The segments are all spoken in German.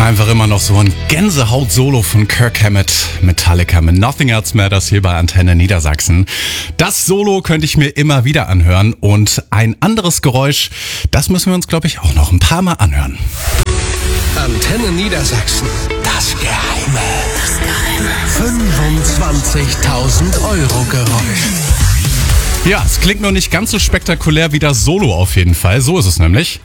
Einfach immer noch so ein Gänsehaut-Solo von Kirk Hammett, Metallica mit Nothing Else Matters hier bei Antenne Niedersachsen. Das Solo könnte ich mir immer wieder anhören und ein anderes Geräusch, das müssen wir uns, glaube ich, auch noch ein paar Mal anhören. Antenne Niedersachsen, das Geheime 25.000 Euro Geräusch. Ja, es klingt noch nicht ganz so spektakulär wie das Solo auf jeden Fall, so ist es nämlich.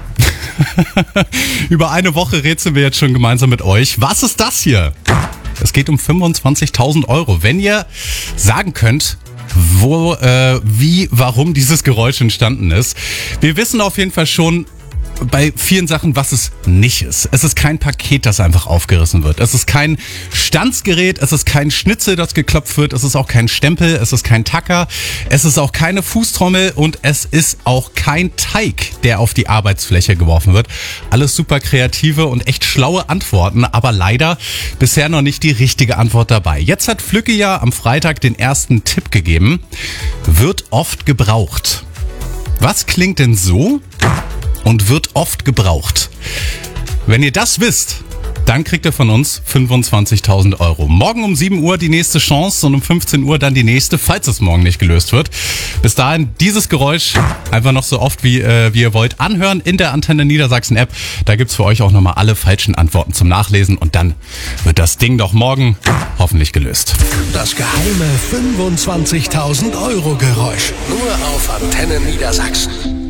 Über eine Woche rätseln wir jetzt schon gemeinsam mit euch. Was ist das hier? Es geht um 25.000 Euro. Wenn ihr sagen könnt, warum dieses Geräusch entstanden ist. Wir wissen auf jeden Fall schon bei vielen Sachen, was es nicht ist. Es ist kein Paket, das einfach aufgerissen wird. Es ist kein Stanzgerät, es ist kein Schnitzel, das geklopft wird, es ist auch kein Stempel, es ist kein Tacker, es ist auch keine Fußtrommel und es ist auch kein Teig, der auf die Arbeitsfläche geworfen wird. Alles super kreative und echt schlaue Antworten, aber leider bisher noch nicht die richtige Antwort dabei. Jetzt hat Flücke ja am Freitag den ersten Tipp gegeben. Wird oft gebraucht. Was klingt denn so und wird oft gebraucht? Wenn ihr das wisst, dann kriegt ihr von uns 25.000 Euro. Morgen um 7 Uhr die nächste Chance und um 15 Uhr dann die nächste, falls es morgen nicht gelöst wird. Bis dahin dieses Geräusch einfach noch so oft wie ihr wollt anhören in der Antenne Niedersachsen App. Da gibt's für euch auch nochmal alle falschen Antworten zum Nachlesen und dann wird das Ding doch morgen hoffentlich gelöst. Das geheime 25.000 Euro Geräusch. Nur auf Antenne Niedersachsen.